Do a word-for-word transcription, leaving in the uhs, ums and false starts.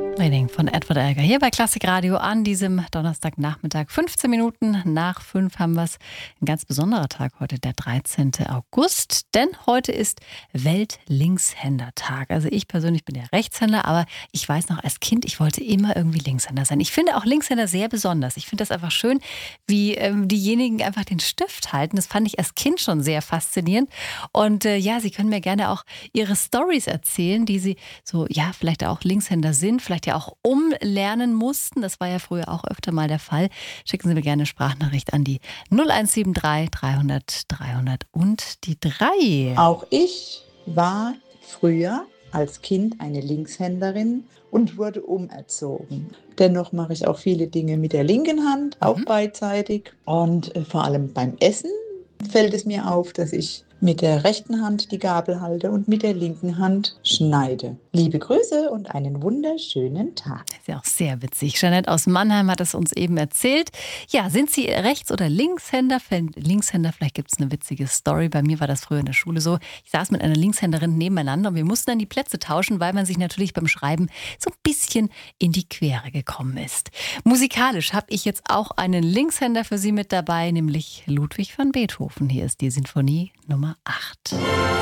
Training von Edward Elgar hier bei Klassik Radio an diesem Donnerstagnachmittag. fünfzehn Minuten nach fünf haben wir es. Ein ganz besonderer Tag heute, der dreizehnten August. Denn heute ist Welt-Linkshänder-Tag. Also ich persönlich bin ja Rechtshänder, aber ich weiß noch als Kind, ich wollte immer irgendwie Linkshänder sein. Ich finde auch Linkshänder sehr besonders. Ich finde das einfach schön, wie ähm, diejenigen einfach den Stift halten. Das fand ich als Kind schon sehr faszinierend. Und äh, ja, Sie können mir gerne auch Ihre Stories erzählen, die Sie so, ja, vielleicht auch Linkshänder sind, vielleicht ja auch umlernen mussten. Das war ja früher auch öfter mal der Fall. Schicken Sie mir gerne eine Sprachnachricht an die null eins sieben drei dreihundert dreihundert und die drei. Auch ich war früher als Kind eine Linkshänderin und wurde umerzogen. Dennoch mache ich auch viele Dinge mit der linken Hand, auch Mhm. beidseitig. Und äh, vor allem beim Essen fällt es mir auf, dass ich mit der rechten Hand die Gabel halte und mit der linken Hand schneide. Liebe Grüße und einen wunderschönen Tag. Ist ja auch sehr witzig. Jeanette aus Mannheim hat es uns eben erzählt. Ja, sind Sie Rechts- oder Linkshänder? Für Linkshänder, vielleicht gibt es eine witzige Story. Bei mir war das früher in der Schule so. Ich saß mit einer Linkshänderin nebeneinander und wir mussten dann die Plätze tauschen, weil man sich natürlich beim Schreiben so ein bisschen in die Quere gekommen ist. Musikalisch habe ich jetzt auch einen Linkshänder für Sie mit dabei, nämlich Ludwig van Beethoven. Hier ist die Sinfonie Nummer acht.